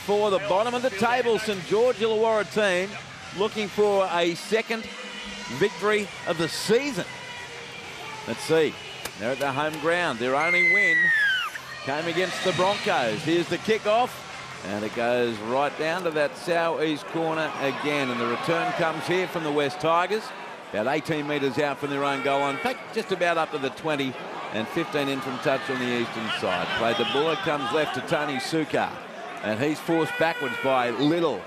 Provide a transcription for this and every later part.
for the bottom of the table St George Illawarra team, looking for a second victory of the season. Let's see. They're at their home ground. Their only win came against the Broncos. Here's the kickoff, and it goes right down to that southeast corner again. And the return comes here from the West Tigers, about 18 metres out from their own goal line. In fact, just about up to the 20, and 15 in from touch on the eastern side. Played the ball, it comes left to Tony Sukar, and he's forced backwards by Little.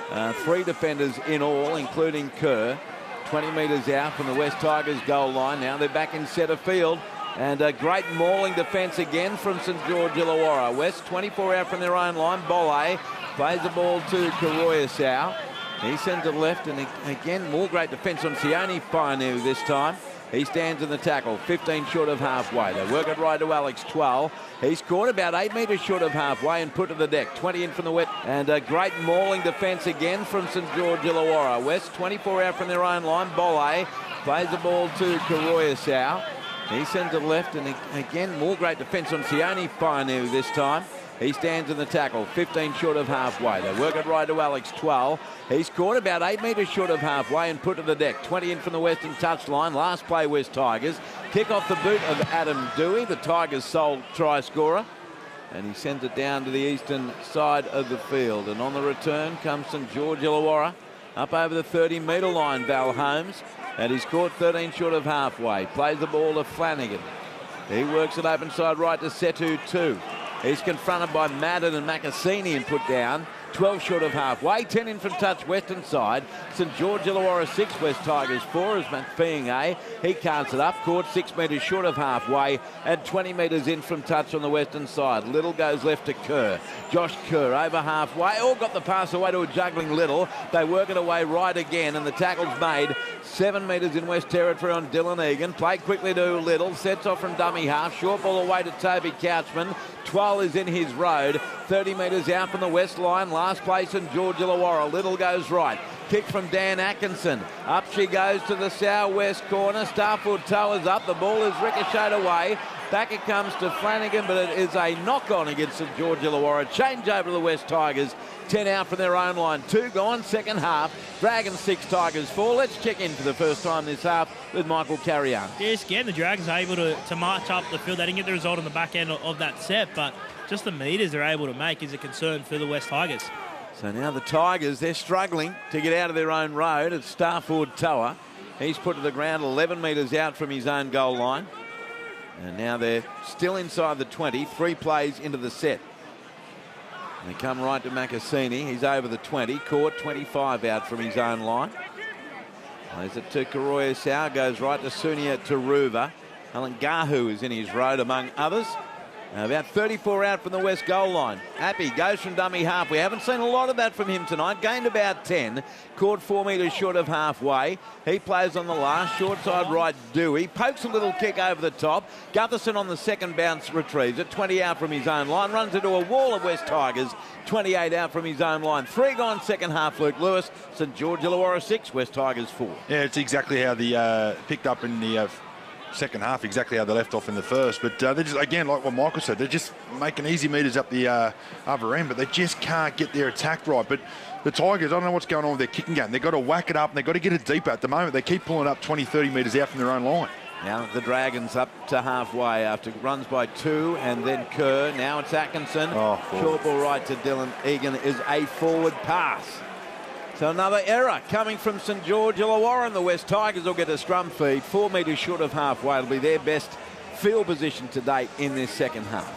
3 defenders in all, including Kerr. 20 metres out from the West Tigers goal line. Now they're back in centre field. And a great mauling defence again from St George Illawarra. West 24 out from their own line. Bolle plays the ball to Karoyasau. He sends it left, and again more great defence on Sione Fainu this time. He stands in the tackle, 15 short of halfway. They work it right to Alex Twal. He's caught about 8 metres short of halfway and put to the deck. 20 in from the West. And a great mauling defence again from St George Illawarra. West 24 out from their own line. Bolle plays the ball to Karoyasau. He sends it left, and again more great defence on Sione Fainu this time. He stands in the tackle, 15 short of halfway. They work it right to Alex Twal. He's caught about 8 metres short of halfway and put to the deck. 20 in from the western touchline. Last play, West Tigers. Kick off the boot of Adam Dewey, the Tigers' sole try scorer. And he sends it down to the eastern side of the field. And on the return comes St George Illawarra. Up over the 30-metre line, Val Holmes. And he's caught 13 short of halfway. Plays the ball to Flanagan. He works it open side right to Setu 2. He's confronted by Madden and Macassini and put down. 12 short of halfway. 10 in from touch western side. St George Illawarra 6, West Tigers 4 as McPhee. He carts it up. Caught 6 metres short of halfway and 20 metres in from touch on the western side. Little goes left to Kerr. Josh Kerr over halfway. All got the pass away to a juggling Little. They work it away right again, and the tackle's made 7 metres in West Territory on Dylan Egan. Played quickly to Little. Sets off from dummy half. Short ball away to Toby Couchman. Twal is in his road. 30 metres out from the west line. Last place in George Illawarra. Little goes right. Kick from Dan Atkinson. Up she goes to the southwest corner. Starford Towers up. The ball is ricocheted away. Back it comes to Flanagan, but it is a knock-on against St George Illawarra. Change over to the West Tigers. 10 out from their own line. 2 gone, second half. Dragons 6, Tigers 4. Let's check in for the first time this half with Michael Carrion. Yes, again, the Dragons are able to march up the field. They didn't get the result on the back end of that set, but just the metres they're able to make is a concern for the West Tigers. So now the Tigers, they're struggling to get out of their own road. It's Starford Tower. He's put to the ground 11 metres out from his own goal line. And now they're still inside the 20, 3 plays into the set. And they come right to Macassini. He's over the 20, caught 25 out from his own line. Plays it to Karoyasau, goes right to Sunia Taruva. Alan Gahu is in his road among others. About 34 out from the west goal line. Appy goes from dummy half. We haven't seen a lot of that from him tonight. Gained about 10. Caught 4 metres short of halfway. He plays on the last. Short side right, Dewey. Pokes a little kick over the top. Gutherson on the second bounce retrieves it. 20 out from his own line. Runs into a wall of West Tigers. 28 out from his own line. 3 gone second half, Luke Lewis. St George Illawarra 6, West Tigers 4. Yeah, it's exactly how the picked up in the second half, exactly how they left off in the first. But they're just, again, like what Michael said, they're just making easy metres up the other end, but they just can't get their attack right. But the Tigers, I don't know what's going on with their kicking game. They've got to whack it up, and they've got to get it deeper. At the moment, they keep pulling up 20, 30 metres out from their own line. Now the Dragons up to halfway after runs by 2 and then Kerr. Now it's Atkinson. Short ball right to Dylan Egan is a forward pass. So another error coming from St George Illawarra, and the West Tigers will get a scrum feed 4 metres short of halfway. It'll be their best field position to date in this second half.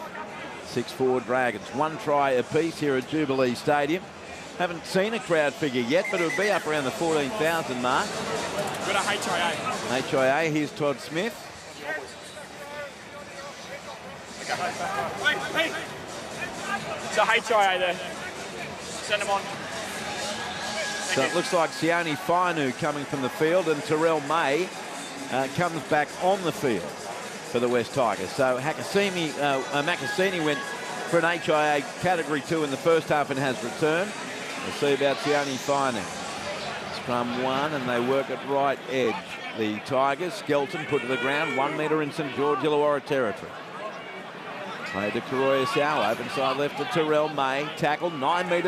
6-4 Dragons. 1 try apiece here at Jubilee Stadium. Haven't seen a crowd figure yet, but it'll be up around the 14,000 mark. Got a HIA. HIA, here's Todd Smith. Hey. It's a HIA there. Send him on. So it looks like Sione Fainu coming from the field, and Terrell May comes back on the field for the West Tigers. So Macassini went for an HIA Category 2 in the first half and has returned. We'll see about Sione Fainu. Scrum 1, and they work it right edge. The Tigers, Skelton put to the ground, 1 metre in St George Illawarra territory. Play to Karoyasau, open side left to Terrell May, tackled 9 metres.